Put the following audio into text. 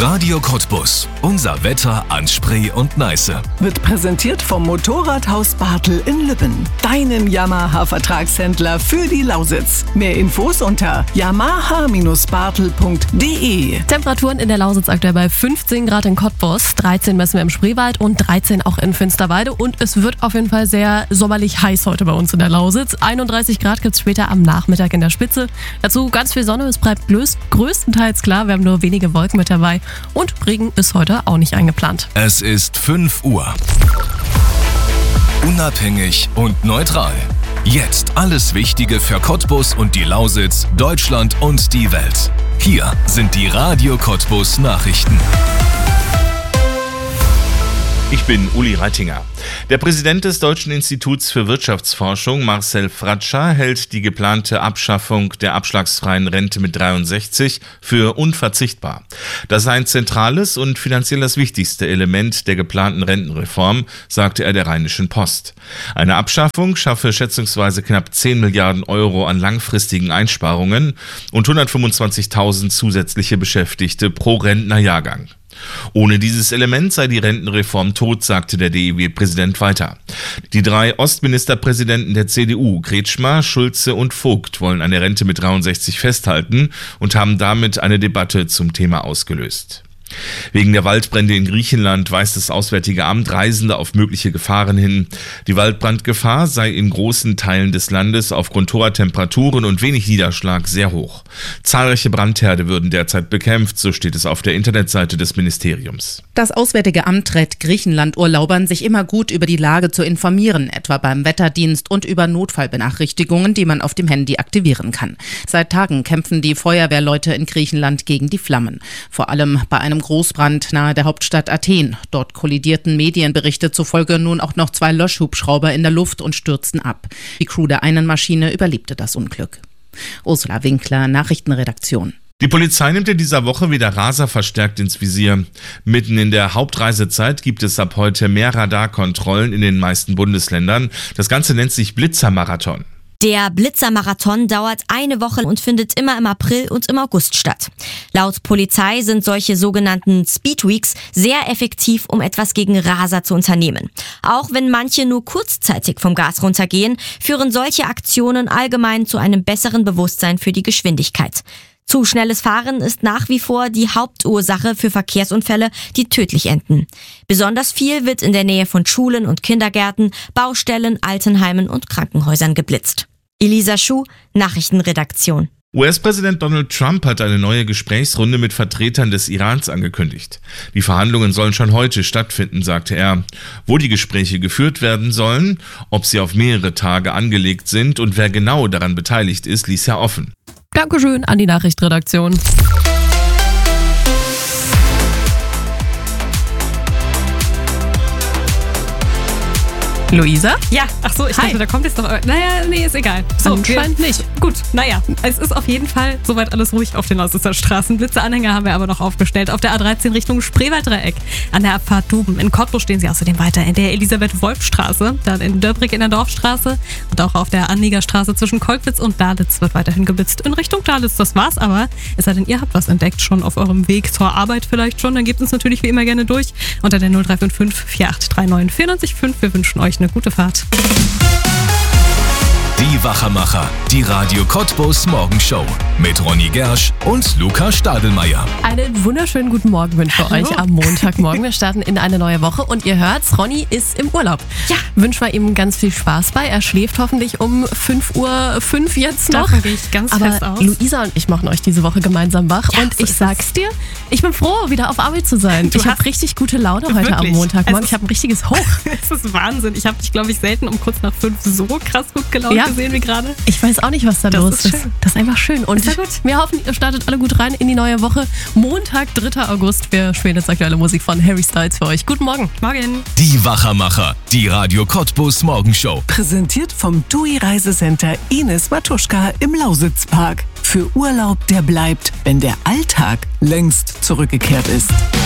Radio Cottbus. Unser Wetter an Spree und Neiße. Wird präsentiert vom Motorradhaus Bartel in Lübben. Deinen Yamaha-Vertragshändler für die Lausitz. Mehr Infos unter yamaha-bartel.de. Temperaturen in der Lausitz aktuell bei 15 Grad in Cottbus, 13 messen wir im Spreewald und 13 auch in Finsterwalde. Und es wird auf jeden Fall sehr sommerlich heiß heute bei uns in der Lausitz. 31 Grad gibt es später am Nachmittag in der Spitze. Dazu ganz viel Sonne, es bleibt größtenteils klar. Wir haben nur wenige Wolken mit dabei. Und Regen ist heute auch nicht eingeplant. Es ist 5 Uhr. Unabhängig und neutral. Jetzt alles Wichtige für Cottbus und die Lausitz, Deutschland und die Welt. Hier sind die Radio Cottbus Nachrichten. Ich bin Uli Reitinger. Der Präsident des Deutschen Instituts für Wirtschaftsforschung, Marcel Fratscher, hält die geplante Abschaffung der abschlagsfreien Rente mit 63 für unverzichtbar. Das sei ein zentrales und finanziell das wichtigste Element der geplanten Rentenreform, sagte er der Rheinischen Post. Eine Abschaffung schaffe schätzungsweise knapp 10 Milliarden Euro an langfristigen Einsparungen und 125.000 zusätzliche Beschäftigte pro Rentnerjahrgang. Ohne dieses Element sei die Rentenreform tot, sagte der DIW-Präsident weiter. Die 3 Ostministerpräsidenten der CDU, Kretschmer, Schulze und Vogt, wollen an der Rente mit 63 festhalten und haben damit eine Debatte zum Thema ausgelöst. Wegen der Waldbrände in Griechenland weist das Auswärtige Amt Reisende auf mögliche Gefahren hin. Die Waldbrandgefahr sei in großen Teilen des Landes aufgrund hoher Temperaturen und wenig Niederschlag sehr hoch. Zahlreiche Brandherde würden derzeit bekämpft, so steht es auf der Internetseite des Ministeriums. Das Auswärtige Amt rät Griechenland-Urlaubern, sich immer gut über die Lage zu informieren, etwa beim Wetterdienst und über Notfallbenachrichtigungen, die man auf dem Handy aktivieren kann. Seit Tagen kämpfen die Feuerwehrleute in Griechenland gegen die Flammen. Vor allem bei einem Großbrand nahe der Hauptstadt Athen. Dort kollidierten Medienberichte zufolge nun auch noch 2 Löschhubschrauber in der Luft und stürzten ab. Die Crew der einen Maschine überlebte das Unglück. Ursula Winkler, Nachrichtenredaktion. Die Polizei nimmt in dieser Woche wieder Raser verstärkt ins Visier. Mitten in der Hauptreisezeit gibt es ab heute mehr Radarkontrollen in den meisten Bundesländern. Das Ganze nennt sich Blitzermarathon. Der Blitzermarathon dauert eine Woche und findet immer im April und im August statt. Laut Polizei sind solche sogenannten Speedweeks sehr effektiv, um etwas gegen Raser zu unternehmen. Auch wenn manche nur kurzzeitig vom Gas runtergehen, führen solche Aktionen allgemein zu einem besseren Bewusstsein für die Geschwindigkeit. Zu schnelles Fahren ist nach wie vor die Hauptursache für Verkehrsunfälle, die tödlich enden. Besonders viel wird in der Nähe von Schulen und Kindergärten, Baustellen, Altenheimen und Krankenhäusern geblitzt. Elisa Schuh, Nachrichtenredaktion. US-Präsident Donald Trump hat eine neue Gesprächsrunde mit Vertretern des Irans angekündigt. Die Verhandlungen sollen schon heute stattfinden, sagte er. Wo die Gespräche geführt werden sollen, ob sie auf mehrere Tage angelegt sind und wer genau daran beteiligt ist, ließ er offen. Dankeschön an die Nachrichtenredaktion. Luisa? Ja, ach so, ich dachte, da kommt jetzt noch... Naja, nee, ist egal. So, anscheinend nicht. Gut, naja, es ist auf jeden Fall soweit alles ruhig auf den Lausitzer Straßen. Blitzeanhänger haben wir aber noch aufgestellt. Auf der A13 Richtung Spreewalddreieck. An der Abfahrt Duben. In Cottbus stehen sie außerdem weiter in der Elisabeth-Wolf-Straße. Dann in Döbrig in der Dorfstraße. Und auch auf der Anliegerstraße zwischen Kolkwitz und Dalitz wird weiterhin geblitzt. In Richtung Dalitz, das war's aber. Es sei denn, ihr habt was entdeckt, schon auf eurem Weg zur Arbeit vielleicht schon. Dann gebt uns natürlich wie immer gerne durch. Unter der 0355 4839 94 Wir wünschen euch eine gute Fahrt. Die Wachermacher, die Radio Cottbus Morgenshow mit Ronny Gersch und Luca Stadelmeier. Einen wunderschönen guten Morgen wünschen wir euch am Montagmorgen. Wir starten in eine neue Woche und ihr hört's, Ronny ist im Urlaub. Ja. Wünschen wir ihm ganz viel Spaß bei. Er schläft hoffentlich um 5:05 Uhr jetzt noch. Davon gehe ich ganz fest aus. Luisa und ich machen euch diese Woche gemeinsam wach. Ja, und ich sag's dir, ich bin froh, wieder auf Arbeit zu sein. Ich habe richtig gute Laune heute am Montagmorgen. Ich habe ein richtiges Hoch. Es ist Wahnsinn. Ich habe dich, glaube ich, selten um kurz nach 5 so krass gut gelaunt gesehen wie gerade. Ich weiß auch nicht, was da los ist. Das ist einfach schön. Und ist ja gut. Wir hoffen, ihr startet alle gut rein in die neue Woche. Montag, 3. August. Wir spielen jetzt aktuelle Musik von Harry Styles für euch. Guten Morgen. Morgen. Die Wachermacher, die Radio Cottbus Morgenshow. Präsentiert vom TUI Reisecenter Ines Matuschka im Lausitzpark. Für Urlaub, der bleibt, wenn der Alltag längst zurückgekehrt ist.